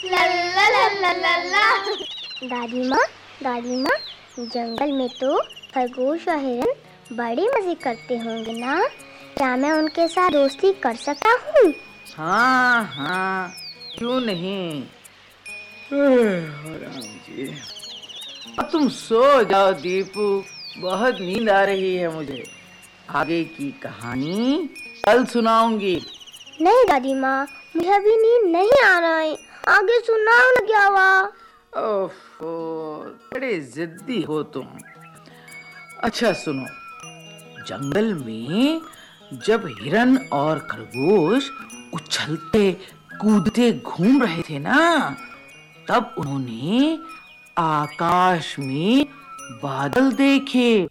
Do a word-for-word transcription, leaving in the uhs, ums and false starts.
ला ला ला ला ला ला। दादी माँ, दादी माँ, जंगल में तो खरगोश और हिरन बड़े मजे करते होंगे ना? क्या मैं उनके साथ दोस्ती कर सकता हूँ? हाँ हाँ, क्यों नहीं। राम जी, अब तुम सो जाओ दीपू, बहुत नींद आ रही है मुझे। आगे की कहानी कल सुनाऊंगी। नहीं दादी माँ, मुझे अभी नींद नहीं आ रहा है, आगे सुनाओ ना। क्या हुआ? ओफो, बड़े जिद्दी हो तुम। अच्छा सुनो, जंगल में जब हिरन और खरगोश उछलते कूदते घूम रहे थे ना, तब उन्होंने आकाश में बादल देखे।